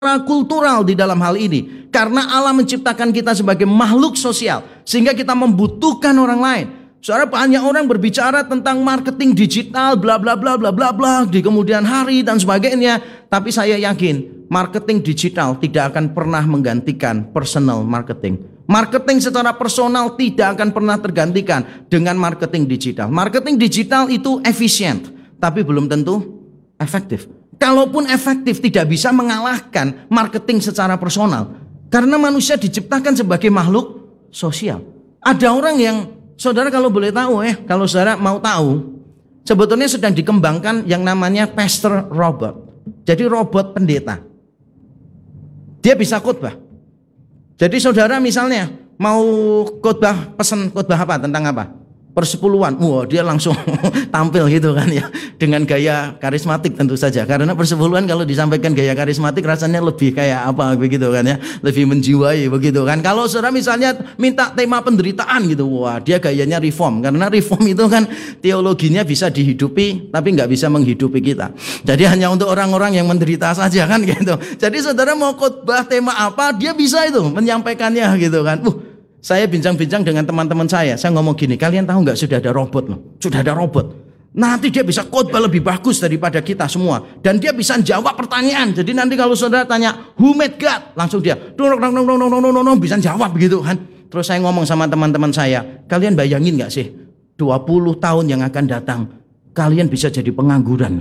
kultural di dalam hal ini. Karena Allah menciptakan kita sebagai makhluk sosial, sehingga kita membutuhkan orang lain. Saudara, banyak orang berbicara tentang marketing digital, bla bla bla bla bla bla di kemudian hari dan sebagainya. Tapi saya yakin marketing digital tidak akan pernah menggantikan personal marketing. Marketing secara personal tidak akan pernah tergantikan dengan marketing digital. Marketing digital itu efisien, tapi belum tentu efektif. Kalaupun efektif, tidak bisa mengalahkan marketing secara personal. Karena manusia diciptakan sebagai makhluk sosial. Ada orang yang, saudara kalau boleh tahu kalau saudara mau tahu, sebetulnya sedang dikembangkan yang namanya pastor robot. Jadi robot pendeta. Dia bisa khotbah. Jadi saudara misalnya mau khotbah, pesan khotbah apa, tentang apa? Persepuluhan, wah dia langsung tampil gitu kan ya, dengan gaya karismatik tentu saja. Karena persepuluhan kalau disampaikan gaya karismatik rasanya lebih kayak apa begitu kan ya, lebih menjiwai begitu kan. Kalau saudara misalnya minta tema penderitaan gitu, wah dia gayanya reform. Karena reform itu kan teologinya bisa dihidupi tapi nggak bisa menghidupi kita. Jadi hanya untuk orang-orang yang menderita saja kan gitu. Jadi saudara mau khotbah tema apa, dia bisa itu menyampaikannya gitu kan. Saya bincang-bincang dengan teman-teman saya ngomong gini, kalian tahu nggak sudah ada robot loh, sudah ada robot. Nanti dia bisa khotbah lebih bagus daripada kita semua, dan dia bisa jawab pertanyaan. Jadi nanti kalau saudara tanya who made God, langsung dia bisa jawab gitu kan. Terus saya ngomong sama teman-teman saya, kalian bayangin nggak sih 20 tahun yang akan datang kalian bisa jadi pengangguran?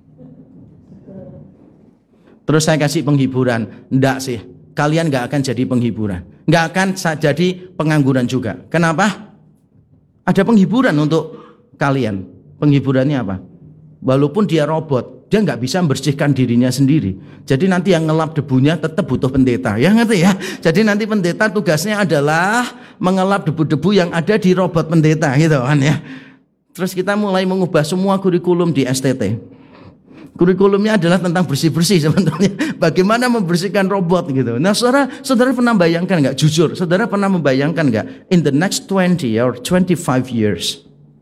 Terus saya kasih penghiburan, enggak sih. Kalian gak akan jadi penghiburan, gak akan jadi pengangguran juga. Kenapa? Ada penghiburan untuk kalian. Penghiburannya apa? Walaupun dia robot, dia gak bisa membersihkan dirinya sendiri. Jadi nanti yang ngelap debunya tetap butuh pendeta. Ya ngerti ya? Jadi nanti pendeta tugasnya adalah mengelap debu-debu yang ada di robot pendeta gitu kan ya. Terus kita mulai mengubah semua kurikulum di STT. Kurikulumnya adalah tentang bersih-bersih sebetulnya. Bagaimana membersihkan robot gitu. Nah saudara pernah bayangkan gak? Jujur, saudara pernah membayangkan gak? In the next 20 or 25 years,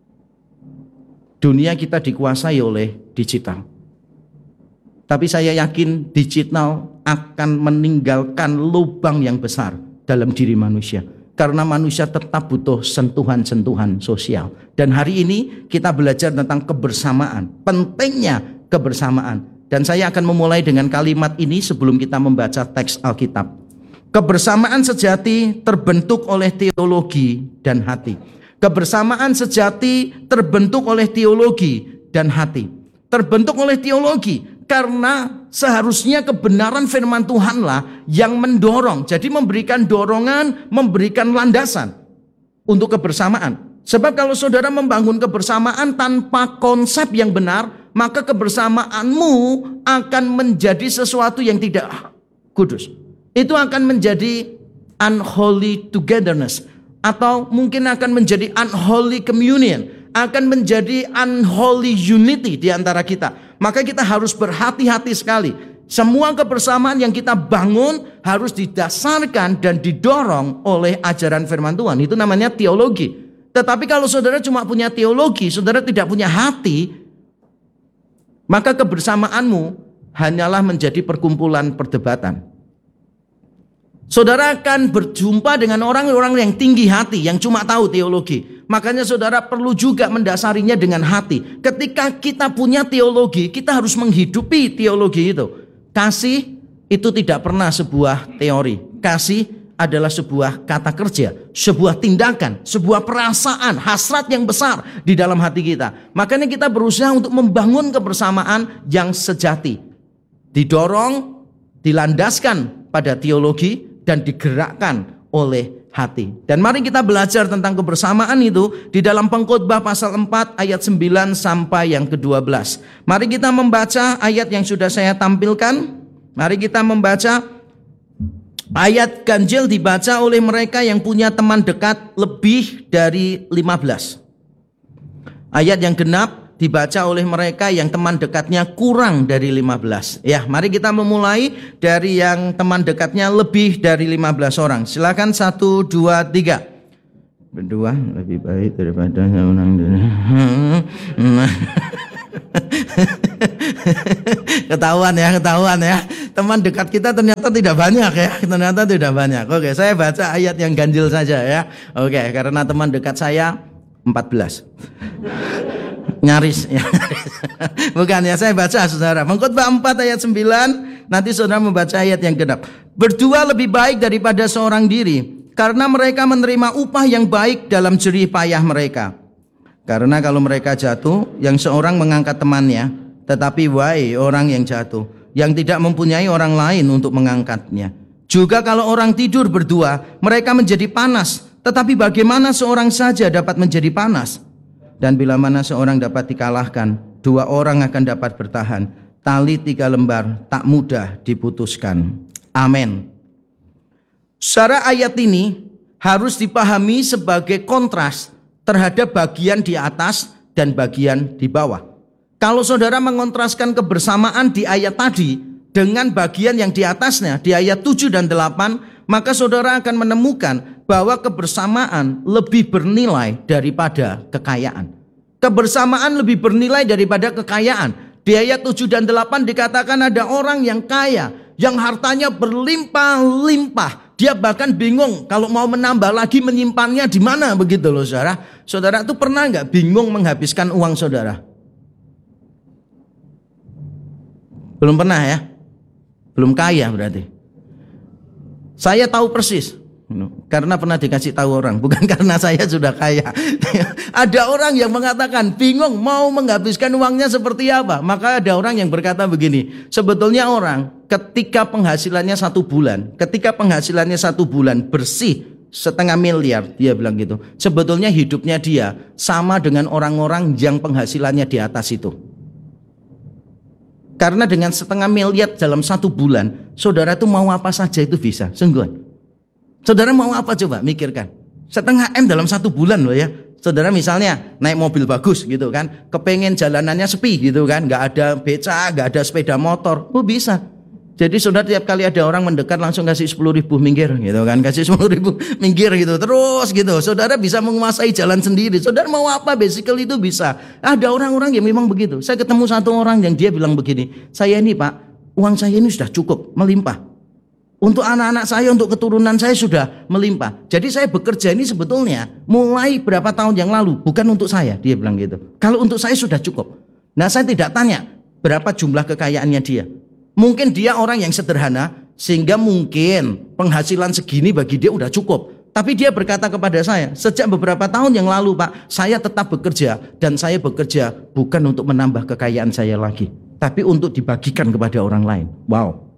dunia kita dikuasai oleh digital. Tapi saya yakin digital akan meninggalkan lubang yang besar dalam diri manusia. Karena manusia tetap butuh sentuhan-sentuhan sosial. Dan hari ini kita belajar tentang kebersamaan. Pentingnya kebersamaan. Dan saya akan memulai dengan kalimat ini sebelum kita membaca teks Alkitab. Kebersamaan sejati terbentuk oleh teologi dan hati. Kebersamaan sejati terbentuk oleh teologi dan hati. Terbentuk oleh teologi karena seharusnya kebenaran firman Tuhanlah yang mendorong. Jadi memberikan dorongan, memberikan landasan untuk kebersamaan. Sebab kalau saudara membangun kebersamaan tanpa konsep yang benar, maka kebersamaanmu akan menjadi sesuatu yang tidak kudus. Itu akan menjadi unholy togetherness, atau mungkin akan menjadi unholy communion, akan menjadi unholy unity di antara kita. Maka kita harus berhati-hati sekali. Semua kebersamaan yang kita bangun harus didasarkan dan didorong oleh ajaran firman Tuhan. Itu namanya teologi. Tetapi kalau saudara cuma punya teologi, saudara tidak punya hati, maka kebersamaanmu hanyalah menjadi perkumpulan perdebatan. Saudara akan berjumpa dengan orang-orang yang tinggi hati, yang cuma tahu teologi. Makanya saudara perlu juga mendasarinya dengan hati. Ketika kita punya teologi, kita harus menghidupi teologi itu. Kasih itu tidak pernah sebuah teori. Kasih adalah sebuah kata kerja, sebuah tindakan, sebuah perasaan, hasrat yang besar di dalam hati kita. Makanya kita berusaha untuk membangun kebersamaan yang sejati. Didorong, dilandaskan pada teologi, dan digerakkan oleh hati. Dan mari kita belajar tentang kebersamaan itu di dalam Pengkhotbah pasal 4 ayat 9 sampai yang ke-12. Mari kita membaca ayat yang sudah saya tampilkan. Mari kita membaca. Ayat ganjil dibaca oleh mereka yang punya teman dekat lebih dari 15. Ayat yang genap dibaca oleh mereka yang teman dekatnya kurang dari 15. Ya, mari kita memulai dari yang teman dekatnya lebih dari 15 orang. Silakan 1, 2, 3. Berdua lebih baik daripada menang. Ketahuan ya. Teman dekat kita ternyata tidak banyak ya. Ternyata tidak banyak. Oke, saya baca ayat yang ganjil saja ya. Oke, karena teman dekat saya 14. Nyaris. Bukan ya, saya baca saudara. Pengkhotbah 4 ayat 9. Nanti saudara membaca ayat yang genap. Berdua lebih baik daripada seorang diri, karena mereka menerima upah yang baik dalam jerih payah mereka. Karena kalau mereka jatuh, yang seorang mengangkat temannya, tetapi wahai orang yang jatuh, yang tidak mempunyai orang lain untuk mengangkatnya. Juga kalau orang tidur berdua, mereka menjadi panas, tetapi bagaimana seorang saja dapat menjadi panas? Dan bila mana seorang dapat dikalahkan, 2 orang akan dapat bertahan. Tali 3 lembar tak mudah diputuskan. Amin. Saudara, ayat ini harus dipahami sebagai kontras terhadap bagian di atas dan bagian di bawah. Kalau saudara mengontraskan kebersamaan di ayat tadi dengan bagian yang di atasnya, di ayat 7 dan 8, maka saudara akan menemukan bahwa kebersamaan lebih bernilai daripada kekayaan. Kebersamaan lebih bernilai daripada kekayaan. Di ayat 7 dan 8 dikatakan ada orang yang kaya, yang hartanya berlimpah-limpah. Dia bahkan bingung kalau mau menambah lagi menyimpannya di mana, begitu loh saudara. Saudara tuh pernah nggak bingung menghabiskan uang saudara? Belum pernah ya? Belum kaya berarti. Saya tahu persis. Karena pernah dikasih tahu orang, bukan karena saya sudah kaya. Ada orang yang mengatakan bingung mau menghabiskan uangnya seperti apa. Maka ada orang yang berkata begini, sebetulnya orang ketika penghasilannya 1 bulan bersih 1,5 miliar, dia bilang gitu, sebetulnya hidupnya dia sama dengan orang-orang yang penghasilannya di atas itu. Karena dengan 1,5 miliar dalam 1 bulan, saudara tuh mau apa saja itu bisa, sungguhan. Saudara mau apa coba, mikirkan. 0,5 M dalam 1 bulan loh ya. Saudara misalnya naik mobil bagus gitu kan, kepengen jalanannya sepi gitu kan, nggak ada beca, nggak ada sepeda motor, bisa. Jadi saudara tiap kali ada orang mendekat langsung kasih 10.000 minggir gitu kan, kasih 10.000 minggir gitu terus gitu. Saudara bisa menguasai jalan sendiri. Saudara mau apa, basically itu bisa. Ada orang-orang yang memang begitu. Saya ketemu satu orang yang dia bilang begini, saya ini Pak, uang saya ini sudah cukup, melimpah. Untuk anak-anak saya, untuk keturunan saya sudah melimpah. Jadi saya bekerja ini sebetulnya mulai berapa tahun yang lalu, bukan untuk saya, dia bilang gitu. Kalau untuk saya sudah cukup. Nah, saya tidak tanya berapa jumlah kekayaannya dia. Mungkin dia orang yang sederhana, sehingga mungkin penghasilan segini bagi dia udah cukup. Tapi dia berkata kepada saya, sejak beberapa tahun yang lalu Pak, saya tetap bekerja. Dan saya bekerja bukan untuk menambah kekayaan saya lagi, tapi untuk dibagikan kepada orang lain. Wow.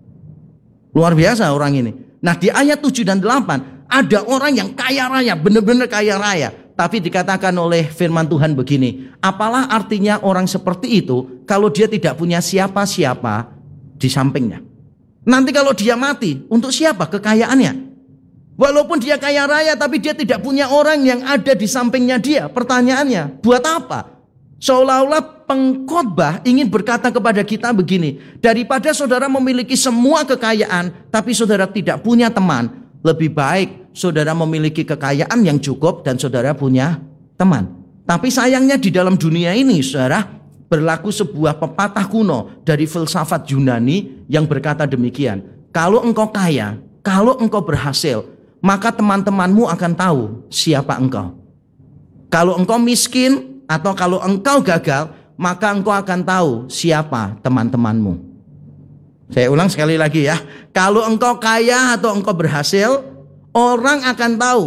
Luar biasa orang ini. Nah, di ayat 7 dan 8 ada orang yang kaya raya, benar-benar kaya raya. Tapi dikatakan oleh firman Tuhan begini, apalah artinya orang seperti itu kalau dia tidak punya siapa-siapa di sampingnya. Nanti kalau dia mati, untuk siapa kekayaannya? Walaupun dia kaya raya tapi dia tidak punya orang yang ada di sampingnya dia. Pertanyaannya, buat apa? Seolah-olah pengkhotbah ingin berkata kepada kita begini, daripada saudara memiliki semua kekayaan tapi saudara tidak punya teman, lebih baik saudara memiliki kekayaan yang cukup dan saudara punya teman. Tapi sayangnya di dalam dunia ini saudara, berlaku sebuah pepatah kuno dari filsafat Yunani yang berkata demikian, kalau engkau kaya, kalau engkau berhasil, maka teman-temanmu akan tahu siapa engkau. Kalau engkau miskin atau kalau engkau gagal, maka engkau akan tahu siapa teman-temanmu. Saya ulang sekali lagi ya. Kalau engkau kaya atau engkau berhasil, orang akan tahu.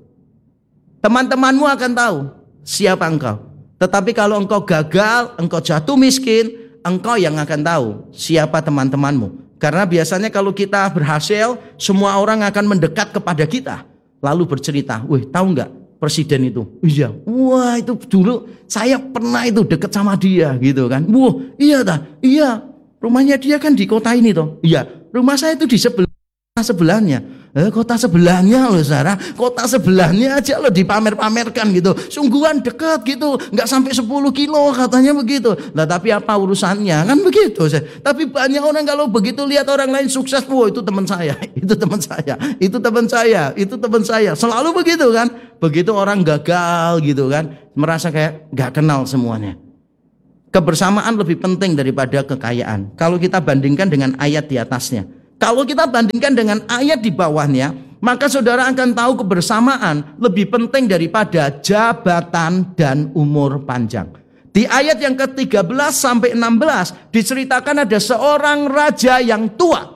Teman-temanmu akan tahu siapa engkau. Tetapi kalau engkau gagal, engkau jatuh miskin, engkau yang akan tahu siapa teman-temanmu. Karena biasanya kalau kita berhasil, semua orang akan mendekat kepada kita. Lalu bercerita, wih tahu nggak? Presiden itu, iya, wah itu dulu saya pernah itu deket sama dia gitu kan, wah iya dah, iya rumahnya dia kan di kota ini toh, iya rumah saya itu di sebelahnya, kota sebelahnya loh Sarah, kota sebelahnya aja loh dipamer-pamerkan gitu, sungguhan dekat gitu, nggak sampai 10 kilo katanya begitu, lah tapi apa urusannya kan begitu, tapi banyak orang kalau begitu lihat orang lain sukses, wah itu teman saya, itu teman saya, itu teman saya, itu teman saya, selalu begitu kan, begitu orang gagal gitu kan, merasa kayak nggak kenal semuanya. Kebersamaan lebih penting daripada kekayaan. Kalau kita bandingkan dengan ayat di atasnya. Kalau kita bandingkan dengan ayat di bawahnya, maka saudara akan tahu kebersamaan lebih penting daripada jabatan dan umur panjang. Di ayat yang ke-13 sampai 16 diceritakan ada seorang raja yang tua.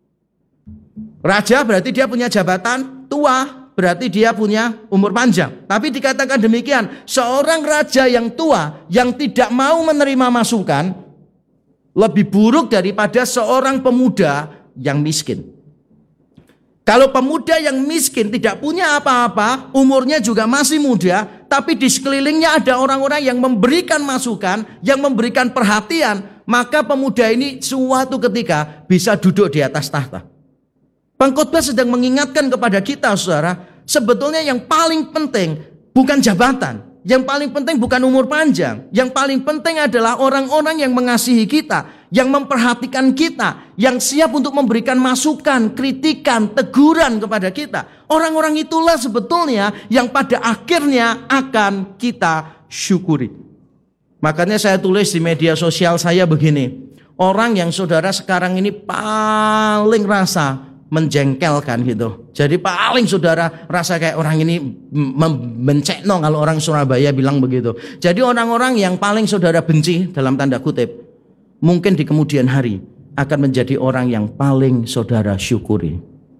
Raja berarti dia punya jabatan, tua berarti dia punya umur panjang. Tapi dikatakan demikian, seorang raja yang tua yang tidak mau menerima masukan lebih buruk daripada seorang pemuda yang miskin. Kalau pemuda yang miskin tidak punya apa-apa, umurnya juga masih muda, tapi di sekelilingnya ada orang-orang yang memberikan masukan, yang memberikan perhatian, maka pemuda ini suatu ketika bisa duduk di atas tahta. Pengkhotbah sedang mengingatkan kepada kita, saudara, sebetulnya yang paling penting bukan jabatan, yang paling penting bukan umur panjang, yang paling penting adalah orang-orang yang mengasihi kita, yang memperhatikan kita, yang siap untuk memberikan masukan, kritikan, teguran kepada kita. Orang-orang itulah sebetulnya yang pada akhirnya akan kita syukuri. Makanya saya tulis di media sosial saya begini, orang yang saudara sekarang ini paling rasa menjengkelkan gitu. Jadi paling saudara rasa kayak orang ini mencekno kalau orang Surabaya bilang begitu. Jadi orang-orang yang paling saudara benci dalam tanda kutip, mungkin di kemudian hari akan menjadi orang yang paling saudara syukuri.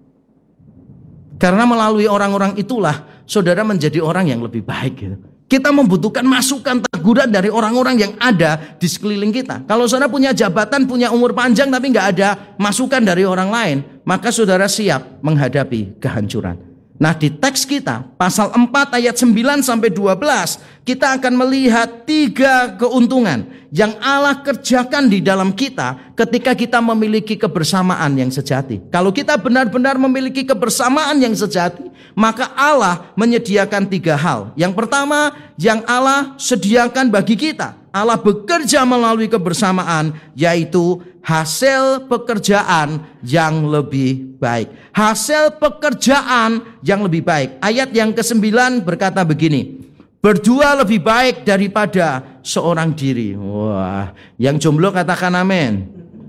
Karena melalui orang-orang itulah saudara menjadi orang yang lebih baik gitu. Kita membutuhkan masukan, teguran dari orang-orang yang ada di sekeliling kita. Kalau saudara punya jabatan, punya umur panjang tapi nggak ada masukan dari orang lain, maka saudara siap menghadapi kehancuran. Nah, di teks kita pasal 4 ayat 9 sampai 12, kita akan melihat 3 keuntungan yang Allah kerjakan di dalam kita ketika kita memiliki kebersamaan yang sejati. Kalau kita benar-benar memiliki kebersamaan yang sejati, maka Allah menyediakan 3 hal. Yang pertama, yang Allah sediakan bagi kita, Allah bekerja melalui kebersamaan, yaitu hasil pekerjaan yang lebih baik. Hasil pekerjaan yang lebih baik. Ayat yang ke-9 berkata begini, berdua lebih baik daripada seorang diri. Wah, yang jomblo katakan amin.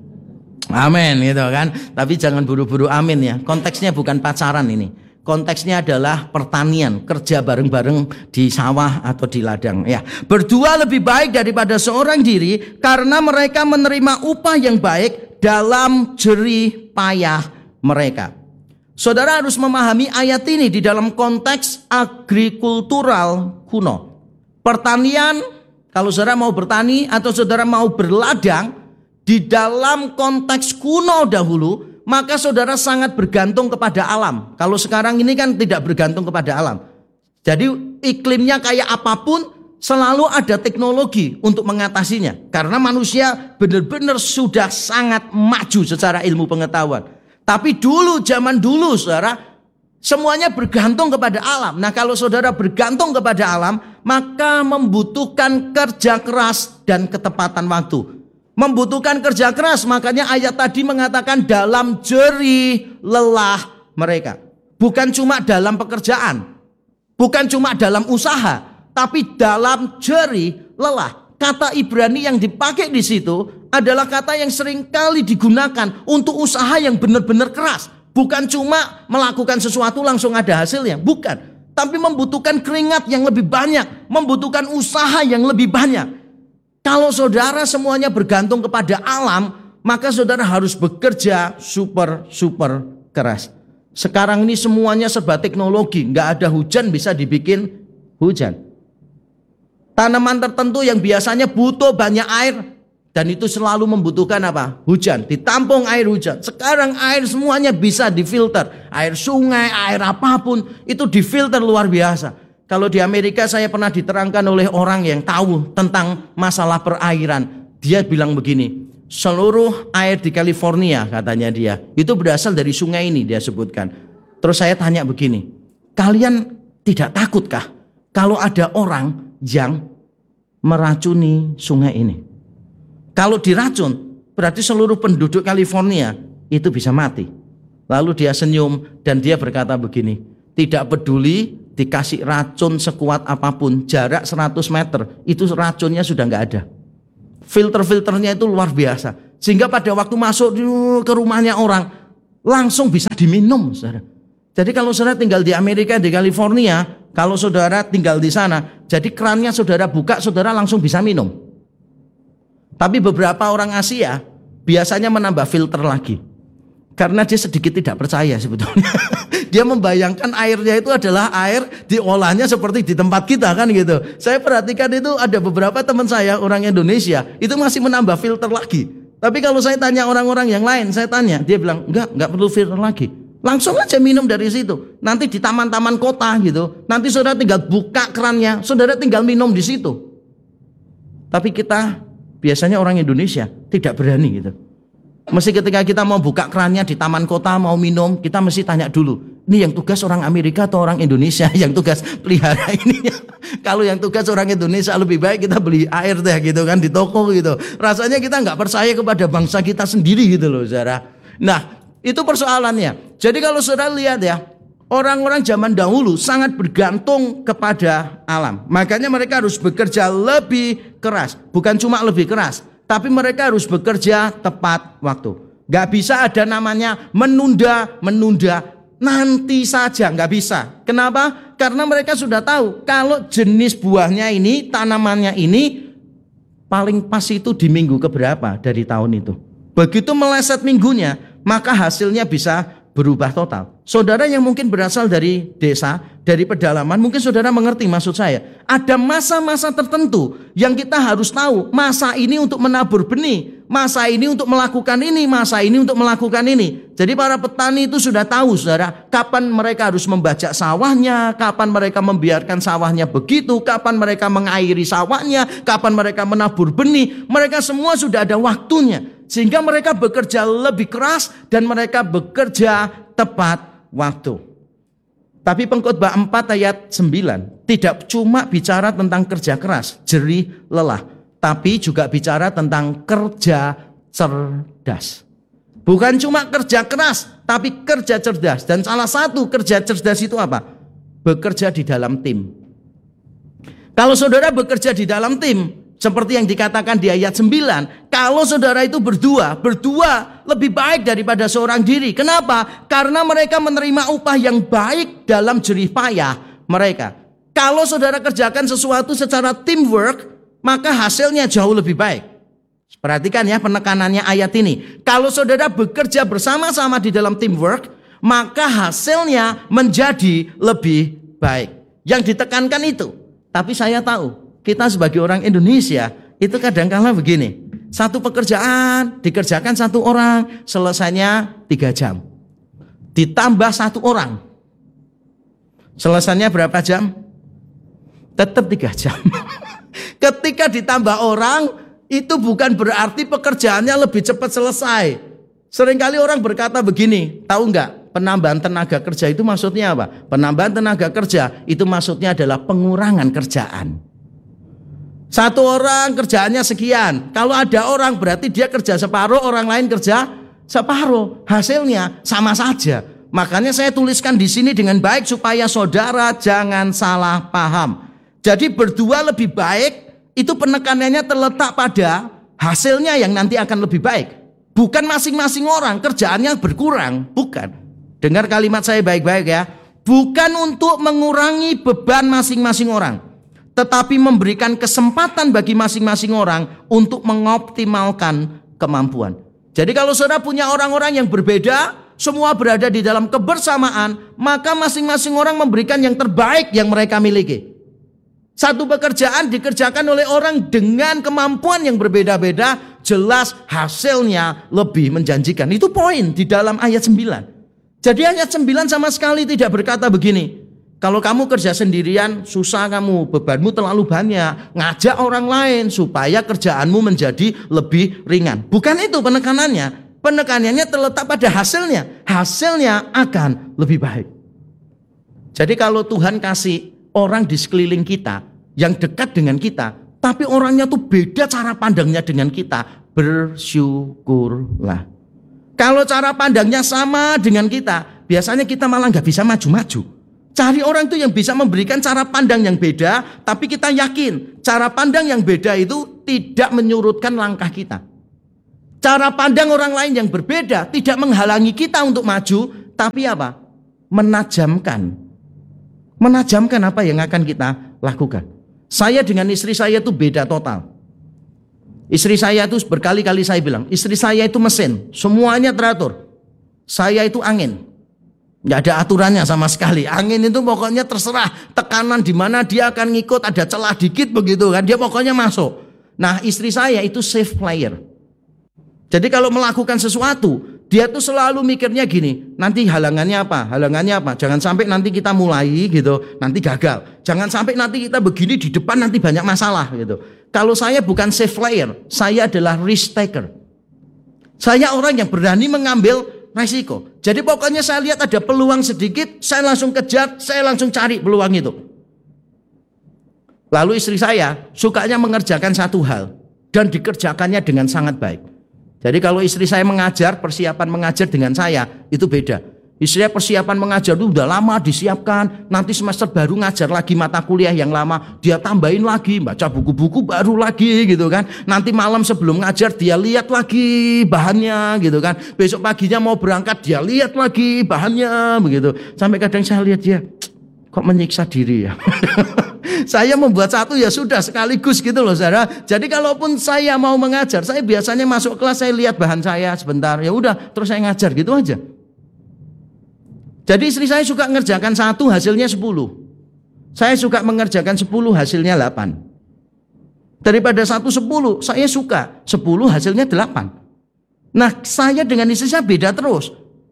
Amin gitu kan. Tapi jangan buru-buru amin ya. Konteksnya bukan pacaran ini. Konteksnya adalah pertanian, kerja bareng-bareng di sawah atau di ladang ya. Berdua lebih baik daripada seorang diri karena mereka menerima upah yang baik dalam jerih payah mereka. Saudara harus memahami ayat ini di dalam konteks agrikultural kuno. Pertanian, kalau saudara mau bertani atau saudara mau berladang di dalam konteks kuno dahulu, maka saudara sangat bergantung kepada alam. Kalau sekarang ini kan tidak bergantung kepada alam. Jadi iklimnya kayak apapun selalu ada teknologi untuk mengatasinya. Karena manusia benar-benar sudah sangat maju secara ilmu pengetahuan. Tapi dulu, zaman dulu saudara, semuanya bergantung kepada alam. Nah, kalau saudara bergantung kepada alam, maka membutuhkan kerja keras dan ketepatan waktu. Membutuhkan kerja keras, makanya ayat tadi mengatakan dalam jerih lelah mereka. Bukan cuma dalam pekerjaan, bukan cuma dalam usaha, tapi dalam jerih lelah. Kata Ibrani yang dipakai di situ adalah kata yang sering kali digunakan untuk usaha yang benar-benar keras. Bukan cuma melakukan sesuatu langsung ada hasilnya, bukan. Tapi membutuhkan keringat yang lebih banyak, membutuhkan usaha yang lebih banyak. Kalau saudara semuanya bergantung kepada alam, maka saudara harus bekerja super keras. Sekarang ini semuanya serba teknologi, nggak ada hujan bisa dibikin hujan. Tanaman tertentu yang biasanya butuh banyak air, dan itu selalu membutuhkan apa? Hujan, ditampung air hujan. Sekarang air semuanya bisa difilter, air sungai, air apapun itu difilter luar biasa. Kalau di Amerika saya pernah diterangkan oleh orang yang tahu tentang masalah perairan. Dia bilang begini, seluruh air di California katanya dia, itu berasal dari sungai ini dia sebutkan. Terus saya tanya begini, kalian tidak takutkah kalau ada orang yang meracuni sungai ini? Kalau diracun, berarti seluruh penduduk California itu bisa mati. Lalu dia senyum dan dia berkata begini, tidak peduli dikasih racun sekuat apapun, jarak 100 meter, itu racunnya sudah nggak ada. Filter-filternya itu luar biasa. Sehingga pada waktu masuk ke rumahnya orang, langsung bisa diminum, saudara. Jadi kalau saudara tinggal di Amerika, di California, kalau saudara tinggal di sana, jadi kerannya saudara buka, saudara langsung bisa minum. Tapi beberapa orang Asia biasanya menambah filter lagi. Karena dia sedikit tidak percaya sebetulnya. Dia membayangkan airnya itu adalah air diolahnya seperti di tempat kita kan gitu. Saya perhatikan itu ada beberapa teman saya orang Indonesia itu masih menambah filter lagi. Tapi kalau saya tanya orang-orang yang lain, saya tanya, dia bilang enggak perlu filter lagi. Langsung aja minum dari situ. Nanti di taman-taman kota gitu. Nanti saudara tinggal buka kerannya, saudara tinggal minum di situ. Tapi kita biasanya orang Indonesia tidak berani gitu. Mesti ketika kita mau buka kerannya di taman kota mau minum, kita mesti tanya dulu, ini yang tugas orang Amerika atau orang Indonesia yang tugas pelihara ini? Kalau yang tugas orang Indonesia lebih baik kita beli air deh gitu kan di toko gitu. Rasanya kita nggak percaya kepada bangsa kita sendiri gitu loh saudara. Nah itu persoalannya. Jadi kalau saudara lihat ya, orang-orang zaman dahulu sangat bergantung kepada alam. Makanya mereka harus bekerja lebih keras. Bukan cuma lebih keras, tapi mereka harus bekerja tepat waktu. Gak bisa ada namanya menunda, nanti saja, gak bisa. Kenapa? Karena mereka sudah tahu kalau jenis buahnya ini, tanamannya ini paling pas itu di minggu keberapa dari tahun itu. Begitu meleset minggunya, maka hasilnya bisa berubah total. Saudara yang mungkin berasal dari desa, dari pedalaman, mungkin saudara mengerti maksud saya. Ada masa-masa tertentu yang kita harus tahu, masa ini untuk menabur benih, masa ini untuk melakukan ini, masa ini untuk melakukan ini. Jadi para petani itu sudah tahu saudara, kapan mereka harus membajak sawahnya, kapan mereka membiarkan sawahnya begitu, kapan mereka mengairi sawahnya, kapan mereka menabur benih. Mereka semua sudah ada waktunya. Sehingga mereka bekerja lebih keras dan mereka bekerja tepat waktu. Tapi Pengkhotbah 4 ayat 9 tidak cuma bicara tentang kerja keras, jerih, lelah, tapi juga bicara tentang kerja cerdas. Bukan cuma kerja keras, tapi kerja cerdas. Dan salah satu kerja cerdas itu apa? Bekerja di dalam tim. Kalau saudara bekerja di dalam tim, seperti yang dikatakan di ayat 9, kalau saudara itu berdua lebih baik daripada seorang diri. Kenapa? Karena mereka menerima upah yang baik dalam jerih payah mereka. Kalau saudara kerjakan sesuatu secara teamwork, maka hasilnya jauh lebih baik. Perhatikan ya penekanannya ayat ini. Kalau saudara bekerja bersama-sama di dalam teamwork, maka hasilnya menjadi lebih baik. Yang ditekankan itu. Tapi saya tahu, kita sebagai orang Indonesia itu kadang-kala begini. Satu pekerjaan dikerjakan satu orang, selesainya 3 jam. Ditambah 1 orang, selesainya berapa jam? Tetap 3 jam. Ketika ditambah orang, itu bukan berarti pekerjaannya lebih cepat selesai. Seringkali orang berkata begini, tahu nggak? Penambahan tenaga kerja itu maksudnya apa? Penambahan tenaga kerja itu maksudnya adalah pengurangan kerjaan. 1 orang kerjaannya sekian. Kalau ada orang berarti dia kerja separuh, orang lain kerja separuh. Hasilnya sama saja. Makanya saya tuliskan di sini dengan baik supaya saudara jangan salah paham. Jadi berdua lebih baik itu penekanannya terletak pada hasilnya yang nanti akan lebih baik. Bukan masing-masing orang kerjaannya berkurang, bukan. Dengar kalimat saya baik-baik ya. Bukan untuk mengurangi beban masing-masing orang, tetapi memberikan kesempatan bagi masing-masing orang untuk mengoptimalkan kemampuan. Jadi kalau saudara punya orang-orang yang berbeda, semua berada di dalam kebersamaan, maka masing-masing orang memberikan yang terbaik yang mereka miliki. Satu pekerjaan dikerjakan oleh orang dengan kemampuan yang berbeda-beda, jelas hasilnya lebih menjanjikan. Itu poin di dalam ayat 9. Jadi ayat 9 sama sekali tidak berkata begini, kalau kamu kerja sendirian, susah kamu, bebanmu terlalu banyak. Ngajak orang lain supaya kerjaanmu menjadi lebih ringan. Bukan itu penekanannya. Penekanannya terletak pada hasilnya. Hasilnya akan lebih baik. Jadi kalau Tuhan kasih orang di sekeliling kita yang dekat dengan kita, tapi orangnya tuh beda cara pandangnya dengan kita, bersyukurlah. Kalau cara pandangnya sama dengan kita, biasanya kita malah gak bisa maju-maju. Cari orang itu yang bisa memberikan cara pandang yang beda, tapi kita yakin cara pandang yang beda itu tidak menyurutkan langkah kita. Cara pandang orang lain yang berbeda tidak menghalangi kita untuk maju, tapi apa? Menajamkan. Menajamkan apa yang akan kita lakukan. Saya dengan istri saya itu beda total. Istri saya itu berkali-kali saya bilang, istri saya itu mesin, semuanya teratur. Saya itu angin. Nggak ada aturannya sama sekali. Angin itu pokoknya terserah, tekanan di mana dia akan ngikut, ada celah dikit begitu kan, dia pokoknya masuk. Nah, istri saya itu safe player. Jadi kalau melakukan sesuatu, dia tuh selalu mikirnya gini, nanti halangannya apa? Halangannya apa? Jangan sampai nanti kita mulai gitu, nanti gagal. Jangan sampai nanti kita begini di depan nanti banyak masalah gitu. Kalau saya bukan safe player, saya adalah risk taker. Saya orang yang berani mengambil resiko. Jadi pokoknya saya lihat ada peluang sedikit, saya langsung kejar, saya langsung cari peluang itu. Lalu istri saya sukanya mengerjakan satu hal dan dikerjakannya dengan sangat baik. Jadi kalau istri saya mengajar, persiapan mengajar dengan saya itu beda. Istri saya persiapan mengajar itu udah lama disiapkan, nanti semester baru ngajar lagi mata kuliah yang lama, dia tambahin lagi, baca buku-buku baru lagi gitu kan. Nanti malam sebelum ngajar dia lihat lagi bahannya gitu kan. Besok paginya mau berangkat dia lihat lagi bahannya begitu. Sampai kadang saya lihat dia kok menyiksa diri ya. Saya membuat satu ya sudah sekaligus gitu loh saudara. Jadi kalaupun saya mau mengajar, saya biasanya masuk kelas saya lihat bahan saya sebentar, ya udah terus saya ngajar gitu aja. Jadi istri saya suka ngerjakan satu hasilnya 10. Saya suka mengerjakan 10 hasilnya 8. Daripada 1 10, saya suka 10 hasilnya 8. Nah, saya dengan istri saya beda terus.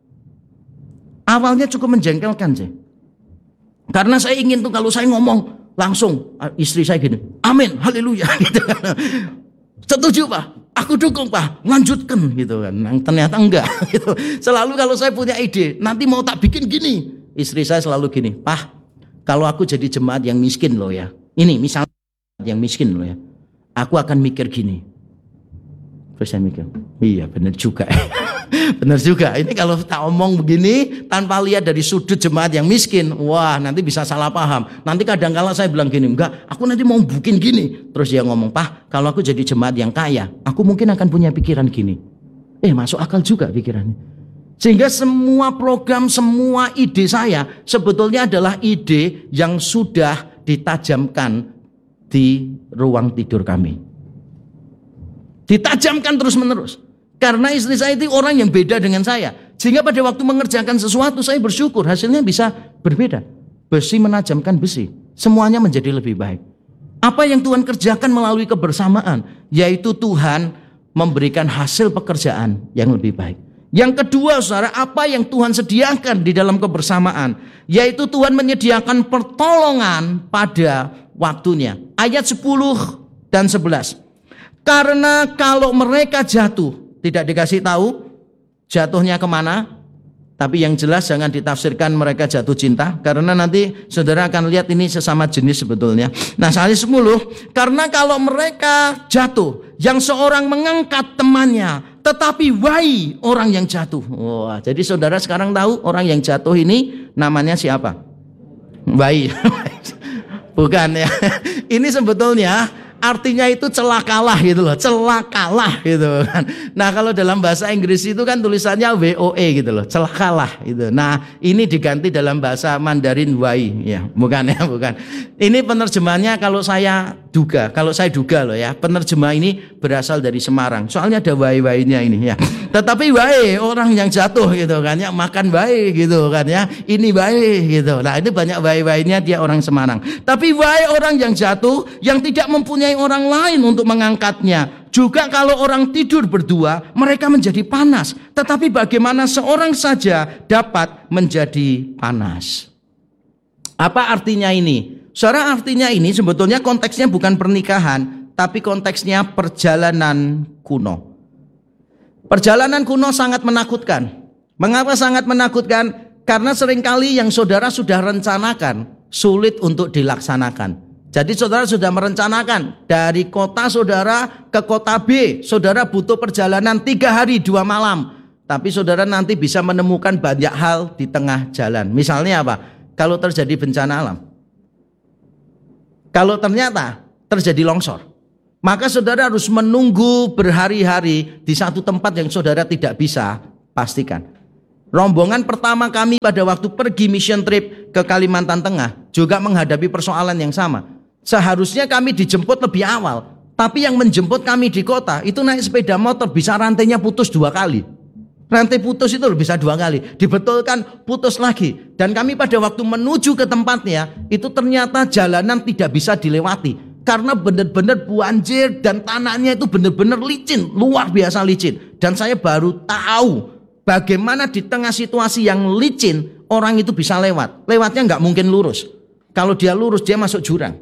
Awalnya cukup menjengkelkan sih. Karena saya ingin tuh kalau saya ngomong langsung istri saya gini, amin, haleluya gitu kan. Setuju Pak, aku dukung Pak, lanjutkan gitu kan. Ternyata enggak gitu. Selalu kalau saya punya ide, nanti mau tak bikin gini, istri saya selalu gini, Pak, kalau aku jadi jemaat yang miskin loh ya, ini misalnya yang miskin loh ya, aku akan mikir gini. Terus saya mikir, iya benar juga. Benar juga, ini kalau tak omong begini tanpa lihat dari sudut jemaat yang miskin, wah nanti bisa salah paham. Nanti kadang-kala saya bilang gini, enggak, aku nanti mau bikin gini. Terus dia ngomong, Pak, kalau aku jadi jemaat yang kaya, aku mungkin akan punya pikiran gini. Masuk akal juga pikirannya. Sehingga semua program, semua ide saya sebetulnya adalah ide yang sudah ditajamkan di ruang tidur kami. Ditajamkan terus-menerus. Karena istri saya itu orang yang beda dengan saya. Sehingga pada waktu mengerjakan sesuatu saya bersyukur hasilnya bisa berbeda. Besi menajamkan besi. Semuanya menjadi lebih baik. Apa yang Tuhan kerjakan melalui kebersamaan, yaitu Tuhan memberikan hasil pekerjaan yang lebih baik. Yang kedua saudara, apa yang Tuhan sediakan di dalam kebersamaan, yaitu Tuhan menyediakan pertolongan pada waktunya. Ayat 10 dan 11. Karena kalau mereka jatuh, tidak dikasih tahu jatuhnya kemana, tapi yang jelas jangan ditafsirkan mereka jatuh cinta, karena nanti saudara akan lihat ini sesama jenis sebetulnya. Nah, ayat 10, karena kalau mereka jatuh, yang seorang mengangkat temannya, tetapi wahai orang yang jatuh. Wah, jadi saudara sekarang tahu orang yang jatuh ini namanya siapa? Wahai. Bukan ya. Ini sebetulnya artinya itu celakalah gitu loh, celakalah gitu kan. Nah kalau dalam bahasa Inggris itu kan tulisannya WOE gitu loh, celakalah gitu. Nah ini diganti dalam bahasa Mandarin wai ya, bukan ya, bukan. Ini penerjemahnya kalau saya duga loh ya, penerjemah ini berasal dari Semarang. Soalnya ada wai-wainya ini ya. Tetapi wai orang yang jatuh gitu kan ya, makan wai gitu kan ya, ini wai gitu. Nah ini banyak wai-wainya dia orang Semarang. Tapi wai orang yang jatuh yang tidak mempunyai orang lain untuk mengangkatnya. Juga kalau orang tidur berdua, mereka menjadi panas. Tetapi bagaimana seorang saja dapat menjadi panas? Apa artinya ini? Saudara, artinya ini sebetulnya konteksnya bukan pernikahan, tapi konteksnya perjalanan kuno. Perjalanan kuno sangat menakutkan. Mengapa sangat menakutkan? Karena seringkali yang saudara sudah rencanakan sulit untuk dilaksanakan. Jadi saudara sudah merencanakan dari kota saudara ke kota B, saudara butuh perjalanan 3 hari 2 malam. Tapi saudara nanti bisa menemukan banyak hal di tengah jalan. Misalnya apa? Kalau terjadi bencana alam. Kalau ternyata terjadi longsor. maka saudara harus menunggu berhari-hari di satu tempat yang saudara tidak bisa pastikan. Rombongan pertama kami pada waktu pergi mission trip ke Kalimantan Tengah juga menghadapi persoalan yang sama. Seharusnya kami dijemput lebih awal, tapi yang menjemput kami di kota itu naik sepeda motor, bisa rantainya putus 2 kali. Rantai putus itu bisa 2 kali, dibetulkan putus lagi. Dan kami pada waktu menuju ke tempatnya itu ternyata jalanan tidak bisa dilewati karena benar-benar banjir dan tanahnya itu benar-benar licin, luar biasa licin. Dan saya baru tahu bagaimana di tengah situasi yang licin orang itu bisa lewat. Lewatnya nggak mungkin lurus. Kalau dia lurus dia masuk jurang.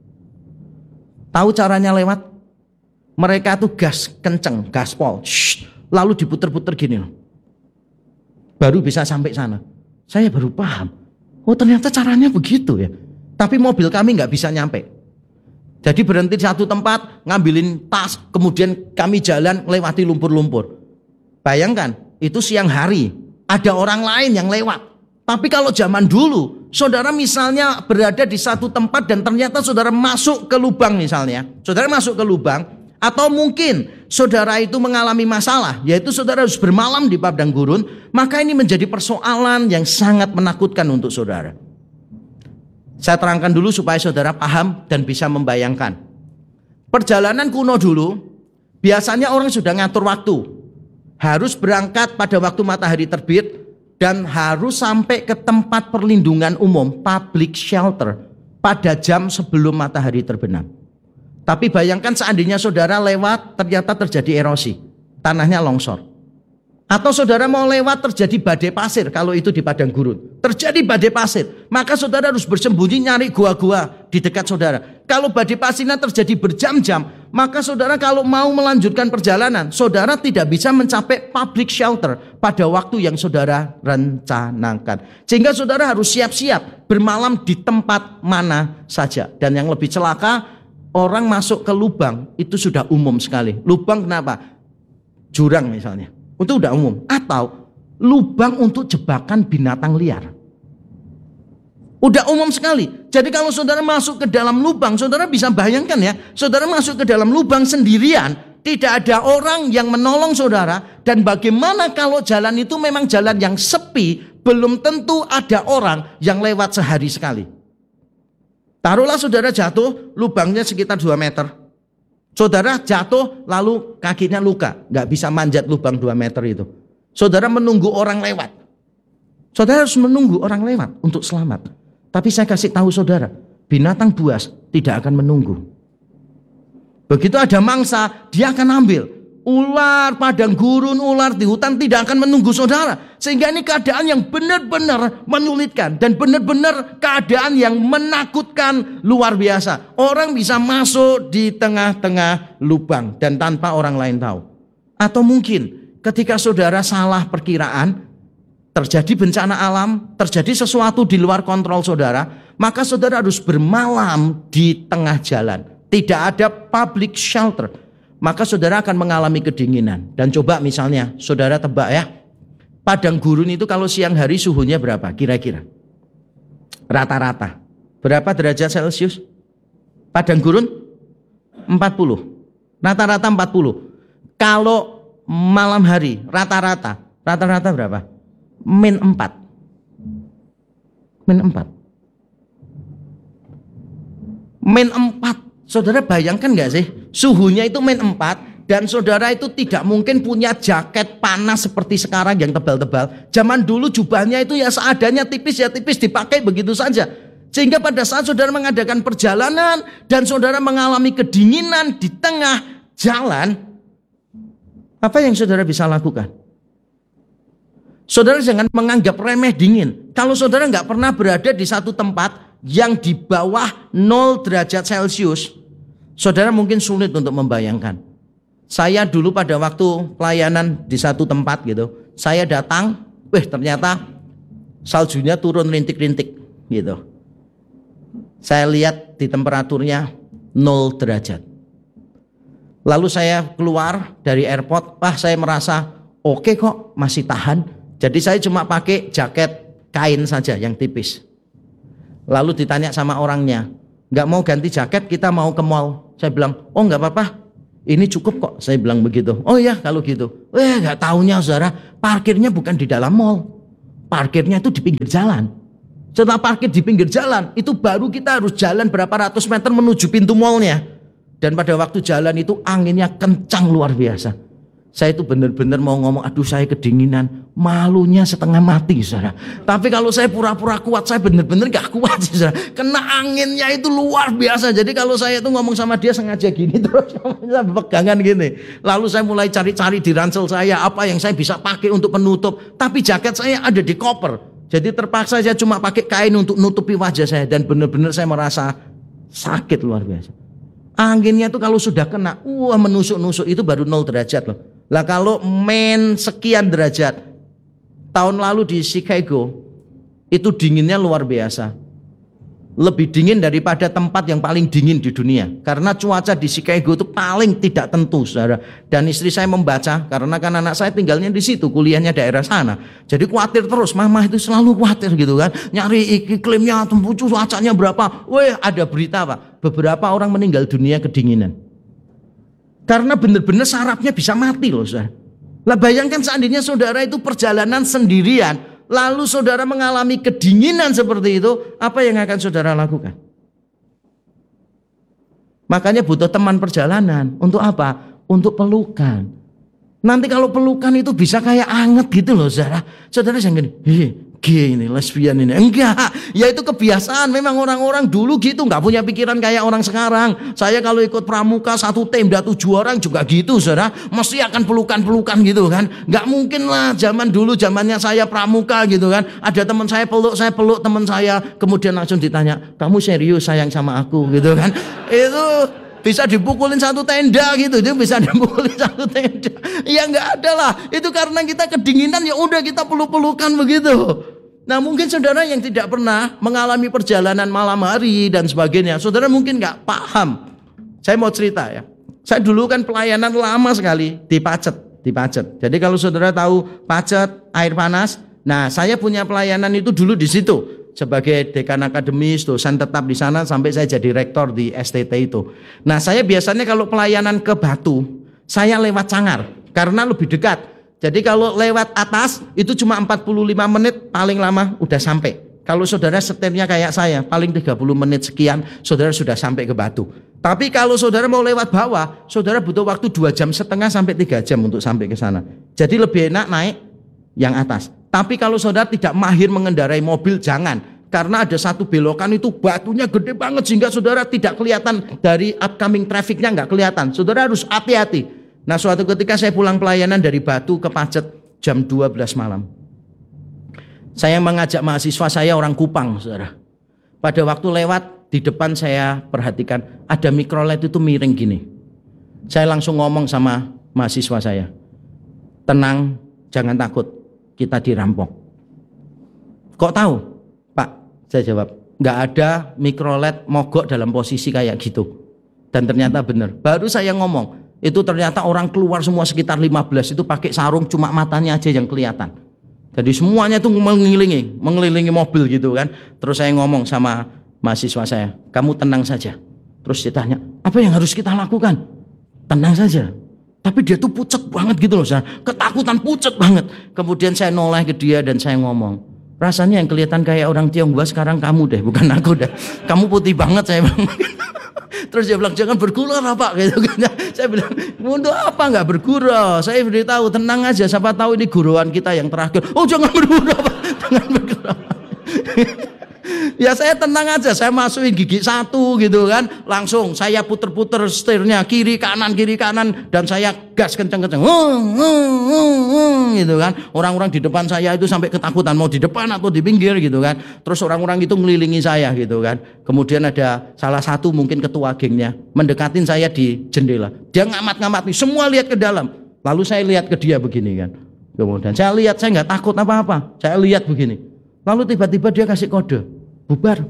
Tahu caranya lewat? Mereka tuh gas kenceng, gaspol, lalu diputer-puter gini loh. Baru bisa sampai sana. Saya baru paham. Oh ternyata caranya begitu ya. Tapi mobil kami nggak bisa nyampe. Jadi berhenti di satu tempat, ngambilin tas, kemudian kami jalan lewati lumpur-lumpur. Bayangkan, itu siang hari, ada orang lain yang lewat. Tapi kalau zaman dulu, saudara misalnya berada di satu tempat dan ternyata saudara masuk ke lubang misalnya. Saudara masuk ke lubang, atau mungkin saudara itu mengalami masalah, yaitu saudara harus bermalam di padang gurun, maka ini menjadi persoalan yang sangat menakutkan untuk saudara. Saya terangkan dulu supaya saudara paham dan bisa membayangkan. Perjalanan kuno dulu, biasanya orang sudah ngatur waktu. Harus berangkat pada waktu matahari terbit dan harus sampai ke tempat perlindungan umum, public shelter, pada jam sebelum matahari terbenam. Tapi bayangkan seandainya saudara lewat ternyata terjadi erosi, tanahnya longsor. Atau saudara mau lewat terjadi badai pasir, kalau itu di padang gurun. Terjadi badai pasir, maka saudara harus bersembunyi nyari gua-gua di dekat saudara. Kalau badai pasirnya terjadi berjam-jam, maka saudara kalau mau melanjutkan perjalanan, saudara tidak bisa mencapai public shelter pada waktu yang saudara rencanakan. Sehingga saudara harus siap-siap bermalam di tempat mana saja. Dan yang lebih celaka, orang masuk ke lubang itu sudah umum sekali. Lubang kenapa? Jurang misalnya. Itu udah umum. Atau lubang untuk jebakan binatang liar. Udah umum sekali. Jadi kalau saudara masuk ke dalam lubang, saudara bisa bayangkan ya, saudara masuk ke dalam lubang sendirian, tidak ada orang yang menolong saudara, dan bagaimana kalau jalan itu memang jalan yang sepi, belum tentu ada orang yang lewat sehari sekali. Taruhlah saudara jatuh, lubangnya sekitar 2 meter. Saudara jatuh lalu kakinya luka, nggak bisa manjat lubang 2 meter itu. Saudara menunggu orang lewat. Saudara harus menunggu orang lewat untuk selamat. Tapi saya kasih tahu saudara, binatang buas tidak akan menunggu. Begitu ada mangsa, dia akan ambil. Ular padang gurun, ular di hutan tidak akan menunggu saudara. Sehingga ini keadaan yang benar-benar menyulitkan. Dan benar-benar keadaan yang menakutkan luar biasa. Orang bisa masuk di tengah-tengah lubang dan tanpa orang lain tahu. Atau mungkin ketika saudara salah perkiraan, terjadi bencana alam, terjadi sesuatu di luar kontrol saudara, maka saudara harus bermalam di tengah jalan. Tidak ada public shelter. Maka saudara akan mengalami kedinginan. Dan coba misalnya saudara tebak ya, padang gurun itu kalau siang hari suhunya berapa kira-kira? Rata-rata berapa derajat Celcius? Padang gurun 40. Rata-rata 40. Kalau malam hari rata-rata berapa? -4. -4. Saudara bayangkan gak sih? Suhunya itu -4 dan saudara itu tidak mungkin punya jaket panas seperti sekarang yang tebal-tebal. Zaman dulu jubahnya itu ya seadanya, tipis ya tipis, dipakai begitu saja. Sehingga pada saat saudara mengadakan perjalanan dan saudara mengalami kedinginan di tengah jalan, apa yang saudara bisa lakukan? Saudara jangan menganggap remeh dingin. Kalau saudara nggak pernah berada di satu tempat yang di bawah 0 derajat Celcius, saudara mungkin sulit untuk membayangkan. Saya dulu pada waktu pelayanan di satu tempat gitu, saya datang, ternyata saljunya turun rintik-rintik gitu. Saya lihat di temperaturnya 0 derajat. Lalu saya keluar dari airport, saya merasa oke kok, masih tahan. Jadi saya cuma pakai jaket kain saja yang tipis. Lalu ditanya sama orangnya, nggak mau ganti jaket, kita mau ke mall Saya bilang, oh nggak apa-apa, ini cukup kok. Saya bilang begitu. Oh ya kalau gitu. Nggak taunya saudara, parkirnya bukan di dalam mall, parkirnya itu di pinggir jalan. Setelah parkir di pinggir jalan, itu baru kita harus jalan berapa ratus meter menuju pintu mallnya. Dan pada waktu jalan itu anginnya kencang luar biasa. Saya itu benar-benar mau ngomong, aduh saya kedinginan, malunya setengah mati saudara. Tapi kalau saya pura-pura kuat, saya benar-benar gak kuat saudara. Kena anginnya itu luar biasa. Jadi kalau saya itu ngomong sama dia sengaja gini terus, pegangan gini. Lalu saya mulai cari-cari di ransel saya, apa yang saya bisa pakai untuk penutup. Tapi jaket saya ada di koper. Jadi terpaksa saya cuma pakai kain untuk nutupi wajah saya. Dan benar-benar saya merasa sakit luar biasa. Anginnya itu kalau sudah kena, menusuk-nusuk itu baru 0 derajat loh. Lah kalau sekian derajat, tahun lalu di Chicago, itu dinginnya luar biasa. Lebih dingin daripada tempat yang paling dingin di dunia. Karena cuaca di Chicago itu paling tidak tentu saudara. Dan istri saya membaca, karena kan anak saya tinggalnya di situ, kuliahnya daerah sana. Jadi khawatir terus, mama itu selalu khawatir gitu kan. Nyari iklimnya, cuacanya berapa. Ada berita Pak, beberapa orang meninggal dunia kedinginan. Karena benar-benar sarafnya bisa mati loh saudara. Lah bayangkan seandainya saudara itu perjalanan sendirian, lalu saudara mengalami kedinginan seperti itu, apa yang akan saudara lakukan? Makanya butuh teman perjalanan. Untuk apa? Untuk pelukan. Nanti kalau pelukan itu bisa kayak anget gitu loh saudara. Saudara jangan gini, gay ini, lesbian ini. Enggak, ya itu kebiasaan. Memang orang-orang dulu gitu, nggak punya pikiran kayak orang sekarang. Saya kalau ikut pramuka satu tenda 7 orang juga gitu saudara. Mesti akan pelukan-pelukan gitu kan. Nggak mungkin lah zaman dulu, zamannya saya pramuka gitu kan. Ada teman saya peluk teman saya. Kemudian langsung ditanya, kamu serius sayang sama aku gitu kan. Itu bisa dipukulin satu tenda gitu, dia bisa dipukulin satu tenda. Ya nggak ada lah. Itu karena kita kedinginan, ya udah kita peluk-pelukan begitu. Nah mungkin saudara yang tidak pernah mengalami perjalanan malam hari dan sebagainya, saudara mungkin nggak paham. Saya mau cerita ya. Saya dulu kan pelayanan lama sekali di Pacet. Jadi kalau saudara tahu Pacet air panas, nah saya punya pelayanan itu dulu di situ. Sebagai dekan akademis, dosen tetap di sana sampai saya jadi rektor di STT itu. Nah saya biasanya kalau pelayanan ke Batu, saya lewat Cangar karena lebih dekat. Jadi kalau lewat atas itu cuma 45 menit paling lama udah sampai. Kalau saudara setirnya kayak saya, paling 30 menit sekian saudara sudah sampai ke Batu. Tapi kalau saudara mau lewat bawah, saudara butuh waktu 2,5 jam sampai 3 jam untuk sampai ke sana. Jadi lebih enak naik yang atas. Tapi kalau saudara tidak mahir mengendarai mobil, jangan. Karena ada satu belokan itu batunya gede banget sehingga saudara tidak kelihatan dari upcoming trafficnya, nggak kelihatan. Saudara harus hati-hati. Nah suatu ketika saya pulang pelayanan dari Batu ke Pacet jam 12 malam. Saya mengajak mahasiswa saya orang Kupang saudara. Pada waktu lewat di depan saya perhatikan ada mikrolet itu miring gini. Saya langsung ngomong sama mahasiswa saya, tenang, jangan takut, kita dirampok. Kok tahu? Pak, saya jawab, nggak ada mikrolet mogok dalam posisi kayak gitu. Dan ternyata benar. Baru saya ngomong, itu ternyata orang keluar semua sekitar 15 itu pakai sarung, cuma matanya aja yang kelihatan. Jadi semuanya itu mengelilingi mobil gitu kan. Terus saya ngomong sama mahasiswa saya, kamu tenang saja. Terus dia tanya, apa yang harus kita lakukan? Tenang saja. Tapi dia tuh pucet banget gitu loh, ketakutan pucet banget. Kemudian saya noleh ke dia dan saya ngomong, rasanya yang kelihatan kayak orang Tionghoa sekarang kamu deh, bukan aku deh. Kamu putih banget, saya bilang. Terus dia bilang, jangan bergurau Pak, gitu kan. Saya bilang, untuk apa nggak bergurau? Saya beritahu, tenang aja, siapa tahu ini guruan kita yang terakhir. Oh jangan bergurau Pak, jangan bergurau. Ya saya tenang aja, saya masukin gigi 1 gitu kan, langsung saya puter-puter setirnya kiri kanan dan saya gas kenceng-kenceng gitu kan. Orang-orang di depan saya itu sampai ketakutan mau di depan atau di pinggir gitu kan. Terus orang-orang itu ngelilingi saya gitu kan. Kemudian ada salah satu mungkin ketua gengnya mendekatin saya di jendela. Dia ngamat-ngamat nih, semua lihat ke dalam. Lalu saya lihat ke dia begini kan. Kemudian saya lihat, saya nggak takut apa-apa. Saya lihat begini. Lalu tiba-tiba dia kasih kode, bubar.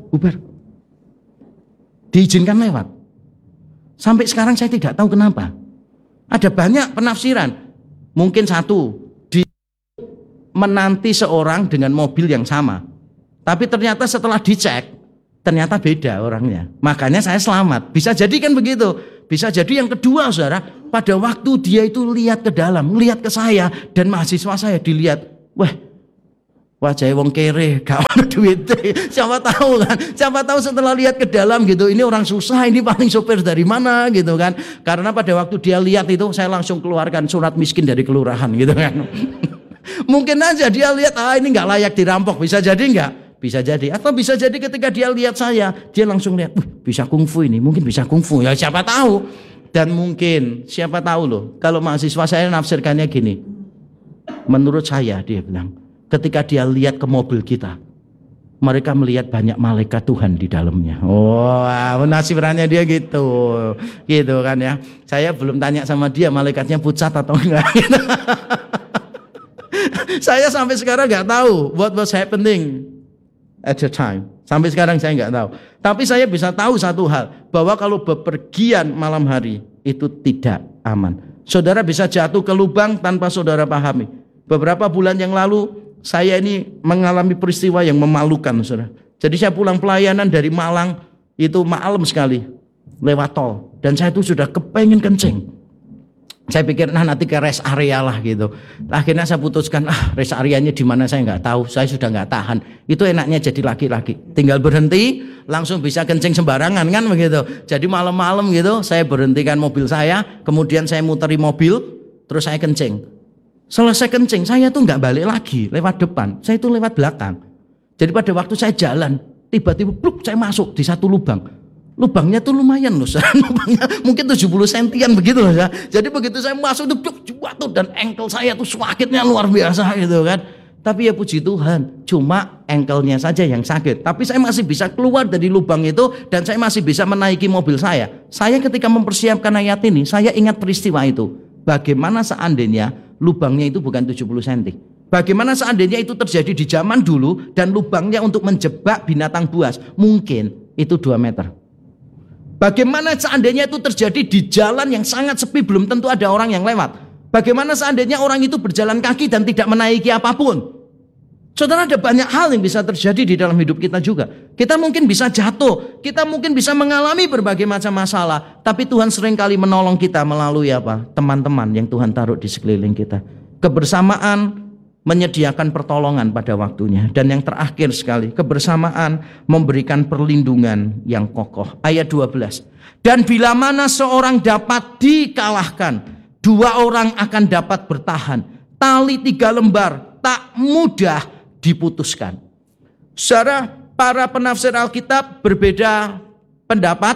Diizinkan lewat. Sampai sekarang saya tidak tahu kenapa. Ada banyak penafsiran. Mungkin satu, dia menanti seorang dengan mobil yang sama. Tapi ternyata setelah dicek, ternyata beda orangnya. Makanya saya selamat. Bisa jadi kan begitu. Bisa jadi yang kedua, saudara, pada waktu dia itu lihat ke dalam, lihat ke saya dan mahasiswa saya dilihat, wah, wajah wong kere, gak ada duit. Siapa tahu kan? Siapa tahu setelah lihat ke dalam gitu, ini orang susah, ini paling sopir dari mana gitu kan? Karena pada waktu dia lihat itu, saya langsung keluarkan surat miskin dari kelurahan gitu kan. Mungkin aja dia lihat, ini nggak layak dirampok, bisa jadi nggak? Bisa jadi. Atau bisa jadi ketika dia lihat saya, dia langsung lihat, bisa kungfu ini, mungkin bisa kungfu. Ya siapa tahu. Dan mungkin siapa tahu loh, kalau mahasiswa saya nafsirkannya gini, menurut saya dia bilang, ketika dia lihat ke mobil kita, mereka melihat banyak malaikat Tuhan di dalamnya. Wah, nasirannya dia gitu kan ya. Saya belum tanya sama dia malaikatnya pucat atau enggak. Saya sampai sekarang nggak tahu what was happening at the time. Sampai sekarang saya nggak tahu. Tapi saya bisa tahu satu hal, bahwa kalau bepergian malam hari itu tidak aman. Saudara bisa jatuh ke lubang tanpa saudara pahami. Beberapa bulan yang lalu saya ini mengalami peristiwa yang memalukan, saudara. Jadi saya pulang pelayanan dari Malang itu malam sekali lewat tol, dan saya itu sudah kepengen kencing. Saya pikir nanti ke rest area lah gitu. Akhirnya saya putuskan, rest areanya di mana saya nggak tahu. Saya sudah nggak tahan. Itu enaknya jadi laki-laki. Tinggal berhenti, langsung bisa kencing sembarangan kan begitu. Jadi malam-malam gitu, saya berhentikan mobil saya, kemudian saya muteri mobil, terus saya kencing. Selesai kencing, saya tuh nggak balik lagi lewat depan, saya itu lewat belakang. Jadi pada waktu saya jalan, tiba-tiba saya masuk di satu lubang. Lubangnya tuh lumayan loh, lubangnya mungkin 70 sentian begitu loh. Jadi begitu saya masuk tuh jatuh, dan engkel saya tuh sakitnya luar biasa gitu kan. Tapi ya puji Tuhan, cuma engkelnya saja yang sakit. Tapi saya masih bisa keluar dari lubang itu, dan saya masih bisa menaiki mobil saya. Saya ketika mempersiapkan ayat ini, saya ingat peristiwa itu. Bagaimana seandainya lubangnya itu bukan 70 cm. Bagaimana seandainya itu terjadi di zaman dulu, dan lubangnya untuk menjebak binatang buas mungkin itu 2 meter. Bagaimana seandainya itu terjadi di jalan yang sangat sepi, belum tentu ada orang yang lewat. Bagaimana seandainya orang itu berjalan kaki dan tidak menaiki apapun. Saudara, ada banyak hal yang bisa terjadi di dalam hidup kita juga. Kita mungkin bisa jatuh, kita mungkin bisa mengalami berbagai macam masalah, tapi Tuhan seringkali menolong kita melalui apa? Teman-teman yang Tuhan taruh di sekeliling kita. Kebersamaan menyediakan pertolongan pada waktunya. Dan yang terakhir sekali, kebersamaan memberikan perlindungan yang kokoh. Ayat 12. Dan bila mana seorang dapat dikalahkan, 2 orang akan dapat bertahan. Tali 3 lembar tak mudah diputuskan. Saudara, para penafsir Alkitab berbeda pendapat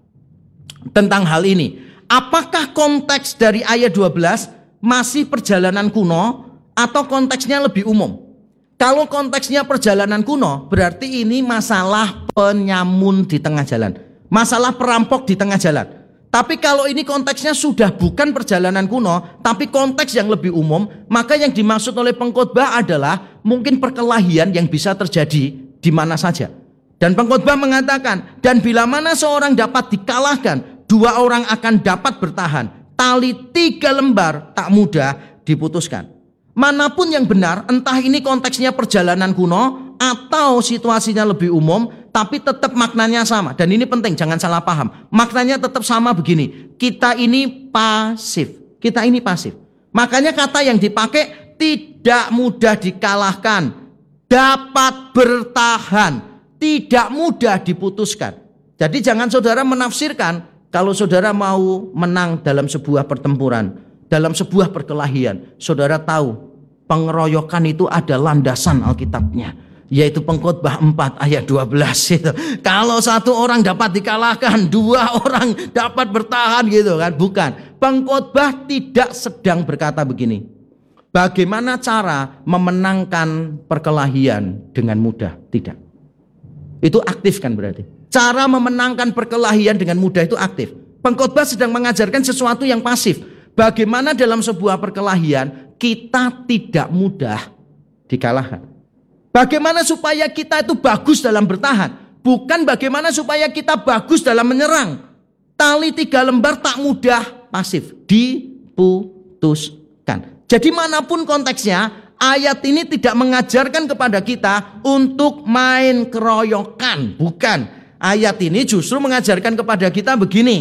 tentang hal ini. Apakah konteks dari ayat 12 masih perjalanan kuno, atau konteksnya lebih umum? Kalau konteksnya perjalanan kuno, berarti ini masalah penyamun di tengah jalan, masalah perampok di tengah jalan. Tapi kalau ini konteksnya sudah bukan perjalanan kuno, tapi konteks yang lebih umum, maka yang dimaksud oleh pengkhotbah adalah mungkin perkelahian yang bisa terjadi di mana saja. Dan pengkhotbah mengatakan, dan bila mana seorang dapat dikalahkan, 2 orang akan dapat bertahan. Tali 3 lembar tak mudah diputuskan. Manapun yang benar, entah ini konteksnya perjalanan kuno atau situasinya lebih umum, tapi tetap maknanya sama. Dan ini penting, jangan salah paham. Maknanya tetap sama begini. Kita ini pasif. Kita ini pasif. Makanya kata yang dipakai tidak mudah dikalahkan, dapat bertahan, tidak mudah diputuskan. Jadi jangan saudara menafsirkan kalau saudara mau menang dalam sebuah pertempuran, dalam sebuah perkelahian, saudara tahu pengeroyokan itu ada landasan Alkitabnya, yaitu Pengkhotbah 4 ayat 12 itu. Kalau 1 orang dapat dikalahkan, 2 orang dapat bertahan gitu kan. Bukan. Pengkhotbah tidak sedang berkata begini, bagaimana cara memenangkan perkelahian dengan mudah. Tidak. Itu aktif kan berarti. Cara memenangkan perkelahian dengan mudah itu aktif. Pengkhotbah sedang mengajarkan sesuatu yang pasif. Bagaimana dalam sebuah perkelahian kita tidak mudah dikalahkan. Bagaimana supaya kita itu bagus dalam bertahan, bukan bagaimana supaya kita bagus dalam menyerang. Tali 3 lembar tak mudah pasif, diputuskan. Jadi manapun konteksnya, ayat ini tidak mengajarkan kepada kita untuk main keroyokan, bukan. Ayat ini justru mengajarkan kepada kita begini,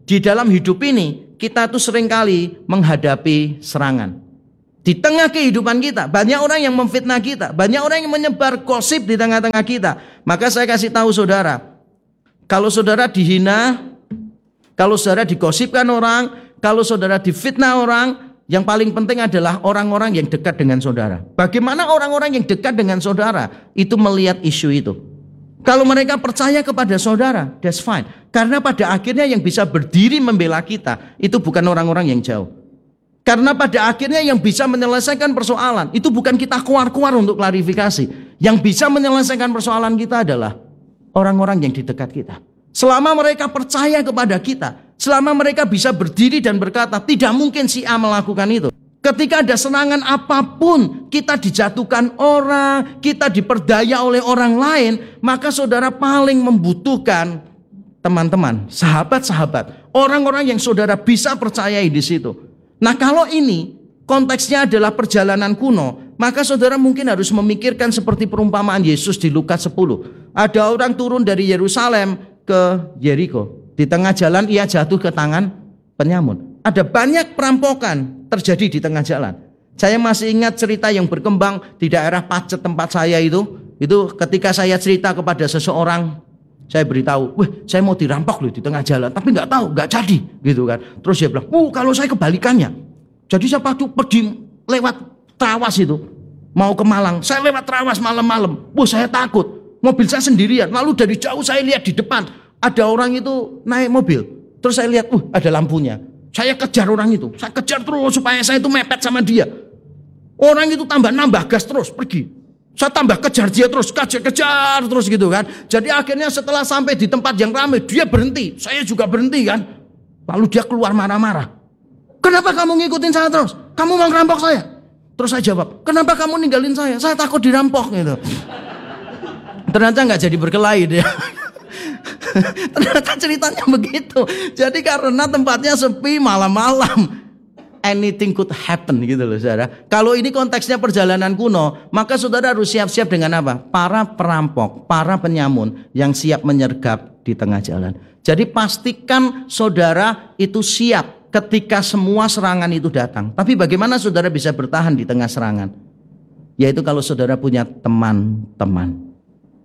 di dalam hidup ini kita tuh seringkali menghadapi serangan. Di tengah kehidupan kita, banyak orang yang memfitnah kita, banyak orang yang menyebar gosip di tengah-tengah kita. Maka saya kasih tahu saudara, kalau saudara dihina, kalau saudara digosipkan orang, kalau saudara difitnah orang, yang paling penting adalah orang-orang yang dekat dengan saudara. Bagaimana orang-orang yang dekat dengan saudara itu melihat isu itu? Kalau mereka percaya kepada saudara, that's fine. Karena pada akhirnya yang bisa berdiri membela kita itu bukan orang-orang yang jauh. Karena pada akhirnya yang bisa menyelesaikan persoalan itu bukan kita keluar-keluar untuk klarifikasi. Yang bisa menyelesaikan persoalan kita adalah orang-orang yang di dekat kita. Selama mereka percaya kepada kita, selama mereka bisa berdiri dan berkata, tidak mungkin si A melakukan itu. Ketika ada serangan apapun, kita dijatuhkan orang, kita diperdaya oleh orang lain, maka saudara paling membutuhkan teman-teman, sahabat-sahabat, orang-orang yang saudara bisa percayai di situ. Nah, kalau ini konteksnya adalah perjalanan kuno, maka saudara mungkin harus memikirkan seperti perumpamaan Yesus di Lukas 10. Ada orang turun dari Yerusalem ke Yeriko. Di tengah jalan ia jatuh ke tangan penyamun. Ada banyak perampokan terjadi di tengah jalan. Saya masih ingat cerita yang berkembang di daerah Pacet tempat saya itu. Itu ketika saya cerita kepada seseorang, saya beritahu, saya mau dirampok loh di tengah jalan, tapi nggak tahu, nggak jadi, gitu kan. Terus dia bilang, kalau saya kebalikannya. Jadi saya pergi lewat Trawas itu, mau ke Malang. Saya lewat Trawas malam-malam. Saya takut. Mobil saya sendirian. Lalu dari jauh saya lihat di depan ada orang itu naik mobil. Terus saya lihat, ada lampunya. Saya kejar orang itu. Saya kejar terus supaya saya itu mepet sama dia. Orang itu tambah nambah gas terus pergi. Saya tambah kejar dia terus, kejar terus gitu kan. Jadi akhirnya setelah sampai di tempat yang ramai, dia berhenti. Saya juga berhenti kan. Lalu dia keluar marah-marah. Kenapa kamu ngikutin saya terus? Kamu mau ngerampok saya? Terus saya jawab, kenapa kamu ninggalin saya? Saya takut dirampok gitu. Ternyata nggak jadi berkelahi dia. Ternyata ceritanya begitu. Jadi karena tempatnya sepi malam-malam, anything could happen gitu loh saudara. Kalau ini konteksnya perjalanan kuno, maka saudara harus siap-siap dengan apa? Para perampok, para penyamun yang siap menyergap di tengah jalan. Jadi pastikan saudara itu siap ketika semua serangan itu datang. Tapi bagaimana saudara bisa bertahan di tengah serangan? Yaitu kalau saudara punya teman-teman.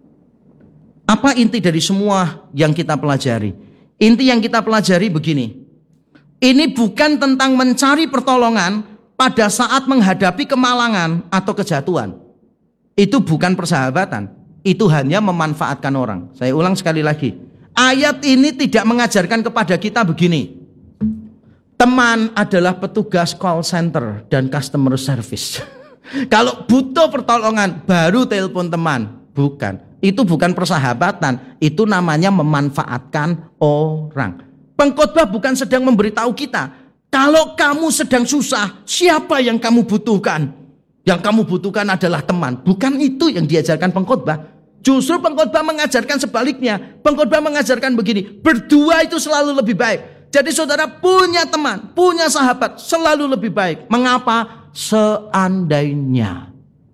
Apa inti dari semua yang kita pelajari? Inti yang kita pelajari begini. Ini bukan tentang mencari pertolongan pada saat menghadapi kemalangan atau kejatuhan. Itu bukan persahabatan. Itu hanya memanfaatkan orang. Saya ulang sekali lagi. Ayat ini tidak mengajarkan kepada kita begini. Teman adalah petugas call center dan customer service. Kalau butuh pertolongan baru telepon teman. Bukan. Itu bukan persahabatan. Itu namanya memanfaatkan orang. Pengkhotbah bukan sedang memberitahu kita, kalau kamu sedang susah, siapa yang kamu butuhkan? Yang kamu butuhkan adalah teman. Bukan itu yang diajarkan pengkhotbah. Justru pengkhotbah mengajarkan sebaliknya. Pengkhotbah mengajarkan begini, berdua itu selalu lebih baik. Jadi saudara punya teman, punya sahabat selalu lebih baik. Mengapa? Seandainya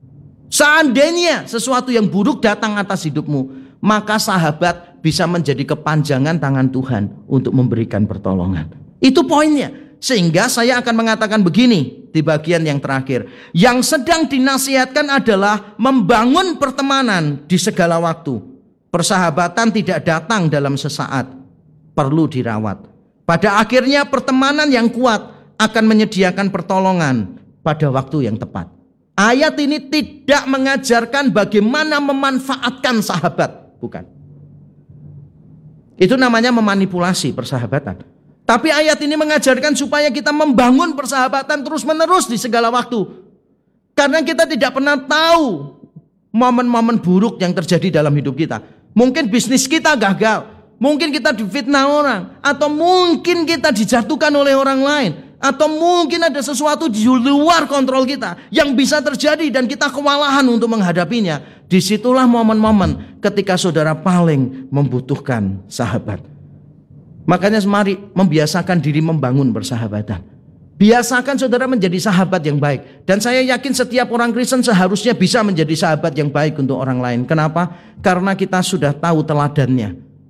sesuatu yang buruk datang atas hidupmu, maka sahabat bisa menjadi kepanjangan tangan Tuhan untuk memberikan pertolongan. Itu poinnya. Sehingga saya akan mengatakan begini di bagian yang terakhir. Yang sedang dinasihatkan adalah membangun pertemanan di segala waktu. Persahabatan tidak datang dalam sesaat, perlu dirawat. Pada akhirnya pertemanan yang kuat akan menyediakan pertolongan pada waktu yang tepat. Ayat ini tidak mengajarkan bagaimana memanfaatkan sahabat, bukan. Itu namanya memanipulasi persahabatan. Tapi ayat ini mengajarkan supaya kita membangun persahabatan terus-menerus di segala waktu. Karena kita tidak pernah tahu momen-momen buruk yang terjadi dalam hidup kita. Mungkin bisnis kita gagal, mungkin kita difitnah orang, atau mungkin kita dijatuhkan oleh orang lain, atau mungkin ada sesuatu di luar kontrol kita yang bisa terjadi dan kita kewalahan untuk menghadapinya. Disitulah momen-momen ketika saudara paling membutuhkan sahabat. Makanya mari membiasakan diri membangun persahabatan. Biasakan saudara menjadi sahabat yang baik. Dan saya yakin setiap orang Kristen seharusnya bisa menjadi sahabat yang baik untuk orang lain. Kenapa? Karena kita sudah tahu teladannya.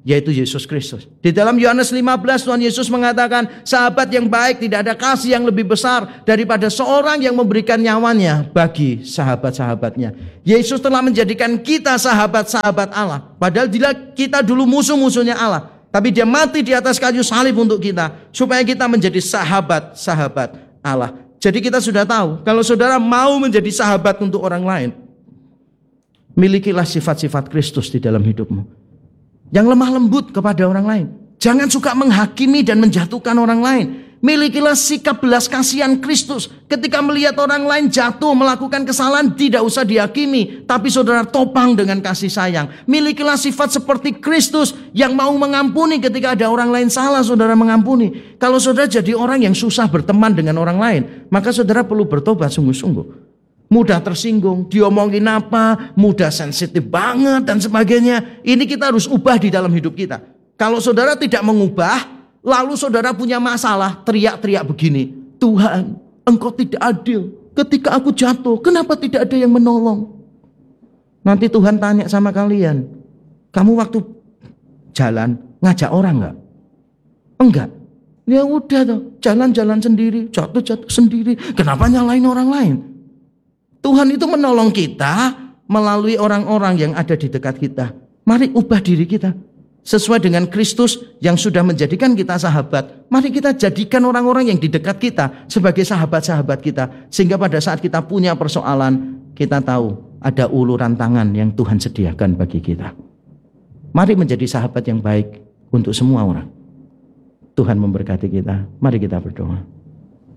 yaitu Yesus Kristus. Di dalam Yohanes 15 Tuhan Yesus mengatakan, sahabat yang baik tidak ada kasih yang lebih besar daripada seorang yang memberikan nyawanya bagi sahabat-sahabatnya. Yesus telah menjadikan kita sahabat-sahabat Allah. Padahal kita dulu musuh-musuhnya Allah, tapi dia mati di atas kayu salib untuk kita, supaya kita menjadi sahabat-sahabat Allah. Jadi kita sudah tahu, kalau saudara mau menjadi sahabat untuk orang lain, milikilah sifat-sifat Kristus di dalam hidupmu. Yang lemah lembut kepada orang lain. Jangan suka menghakimi dan menjatuhkan orang lain. Milikilah sikap belas kasihan Kristus. Ketika melihat orang lain jatuh melakukan kesalahan, tidak usah dihakimi, tapi saudara topang dengan kasih sayang. Milikilah sifat seperti Kristus yang mau mengampuni ketika ada orang lain salah, saudara mengampuni. Kalau saudara jadi orang yang susah berteman dengan orang lain, maka saudara perlu bertobat sungguh-sungguh. Mudah tersinggung, diomongin apa, mudah sensitif banget dan sebagainya. Ini kita harus ubah di dalam hidup kita. Kalau saudara tidak mengubah, lalu saudara punya masalah, teriak-teriak begini, Tuhan, Engkau tidak adil. Ketika aku jatuh, kenapa tidak ada yang menolong? Nanti Tuhan tanya sama kalian, kamu waktu jalan ngajak orang enggak? Enggak. Ya udah tuh, jalan-jalan sendiri, jatuh-jatuh sendiri. Kenapa nyalain orang lain? Tuhan itu menolong kita melalui orang-orang yang ada di dekat kita. Mari ubah diri kita sesuai dengan Kristus yang sudah menjadikan kita sahabat. Mari kita jadikan orang-orang yang di dekat kita sebagai sahabat-sahabat kita. Sehingga pada saat kita punya persoalan, kita tahu ada uluran tangan yang Tuhan sediakan bagi kita. Mari menjadi sahabat yang baik untuk semua orang. Tuhan memberkati kita. Mari kita berdoa.